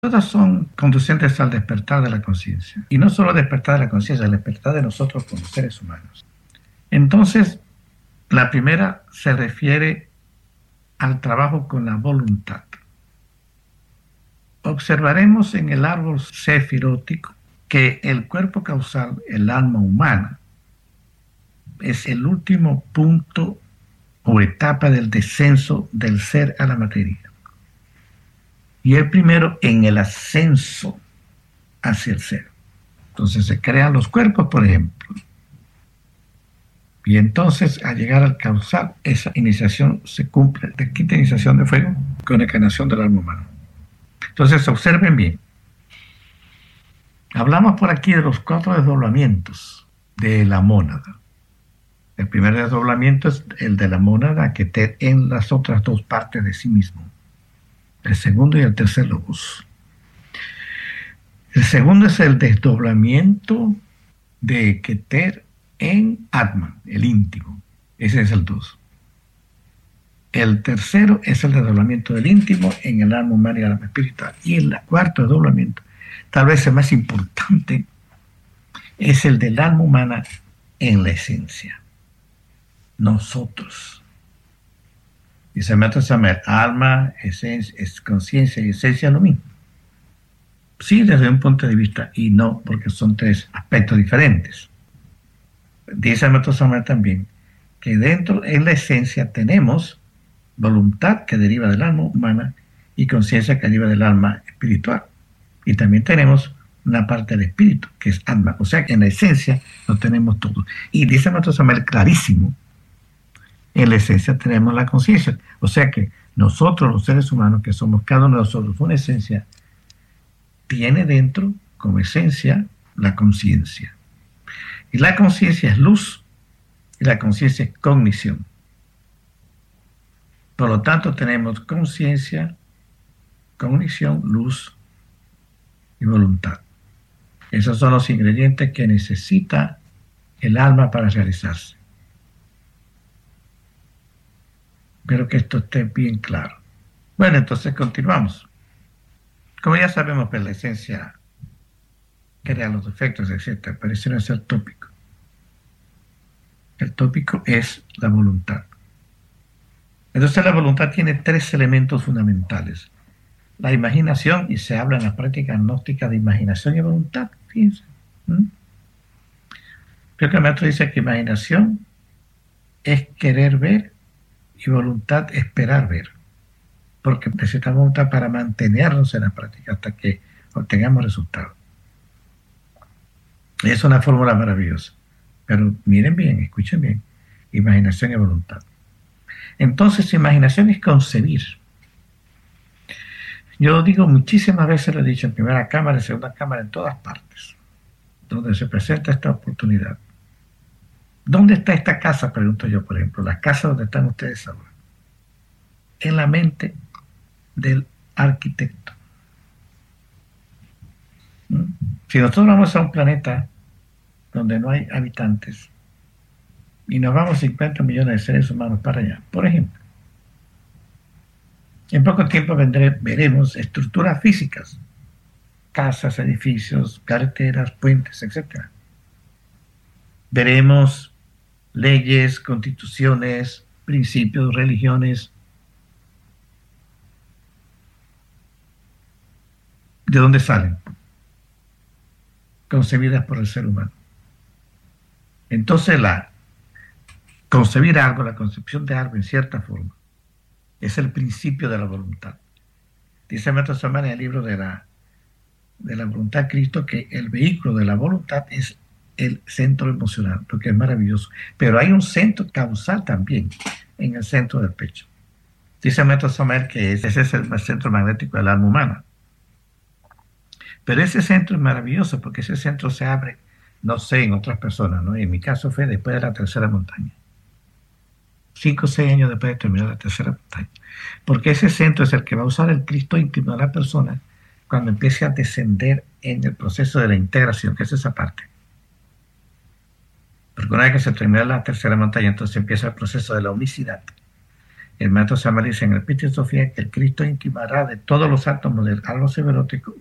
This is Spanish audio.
Todas son conducentes al despertar de la conciencia. Y no solo despertar de la conciencia, el despertar de nosotros como seres humanos. Entonces, la primera se refiere al trabajo con la voluntad. Observaremos en el árbol sefirótico que el cuerpo causal, el alma humana, es el último punto o etapa del descenso del ser a la materia. Y el primero en el ascenso hacia el ser. Entonces se crean los cuerpos, por ejemplo. Y entonces, al llegar al causal, esa iniciación se cumple. La quinta iniciación de fuego con la encarnación del alma humana. Entonces, observen bien. Hablamos por aquí de los 4 desdoblamientos de la mónada. El primer desdoblamiento es el de la mónada que te en las otras 2 partes de sí mismo. El segundo y el tercer logos. El segundo es el desdoblamiento de Keter en Atman, el íntimo. Ese es el 2. El tercero es el desdoblamiento del íntimo en el alma humana y el alma espiritual. Y el cuarto desdoblamiento, tal vez el más importante, es el del alma humana en la esencia. Nosotros. Dice Maestro Samer, alma, esencia, conciencia y esencia es lo mismo. Sí, desde un punto de vista, y no, porque son 3 aspectos diferentes. Dice Maestro Samer también que dentro, en la esencia, tenemos voluntad que deriva del alma humana y conciencia que deriva del alma espiritual. Y también tenemos una parte del espíritu, que es alma. O sea que en la esencia lo tenemos todo. Y dice Maestro Samer clarísimo, en la esencia tenemos la conciencia. O sea que nosotros, los seres humanos, que somos cada uno de nosotros una esencia, tiene dentro, como esencia, la conciencia. Y la conciencia es luz y la conciencia es cognición. Por lo tanto, tenemos conciencia, cognición, luz y voluntad. Esos son los ingredientes que necesita el alma para realizarse. Espero que esto esté bien claro. Bueno, entonces continuamos. Como ya sabemos, pues la esencia crea los efectos, etc. Pero ese no es el tópico. El tópico es la voluntad. Entonces la voluntad tiene 3 elementos fundamentales. La imaginación, y se habla en la práctica gnóstica de imaginación y voluntad. Fíjense. Creo que el maestro dice que imaginación es querer ver y voluntad esperar ver. Porque necesitamos voluntad para mantenernos en la práctica hasta que obtengamos resultados. Es una fórmula maravillosa. Pero miren bien, escuchen bien. Imaginación y voluntad. Entonces, imaginación es concebir. Yo digo muchísimas veces, lo he dicho en primera cámara, en segunda cámara, en todas partes, donde se presenta esta oportunidad. ¿Dónde está esta casa? Pregunto yo, por ejemplo, la casa donde están ustedes ahora. En la mente del arquitecto. Si nosotros vamos a un planeta donde no hay habitantes y nos vamos 50 millones de seres humanos para allá, por ejemplo, en poco tiempo veremos estructuras físicas, casas, edificios, carreteras, puentes, etc. Veremos leyes, constituciones, principios, religiones. ¿De dónde salen? Concebidas por el ser humano. Entonces concebir algo, la concepción de algo en cierta forma, es el principio de la voluntad. Dice Maestro Saman en el libro de la voluntad Cristo que el vehículo de la voluntad es el centro emocional, lo que es maravilloso. Pero hay un centro causal también en el centro del pecho. Dice Maestro Saman que ese es el centro magnético del alma humana. Pero ese centro es maravilloso porque ese centro se abre, no sé, en otras personas, ¿no? En mi caso fue después de la tercera montaña. 5 o 6 años después de terminar la tercera montaña. Porque ese centro es el que va a usar el Cristo íntimo de la persona cuando empiece a descender en el proceso de la integración, que es esa parte. Porque una vez que se termina la tercera montaña, entonces empieza el proceso de la unicidad. El maestro Sama dice en el Piti Sofía que el Cristo intimará de todos los átomos del algo severótico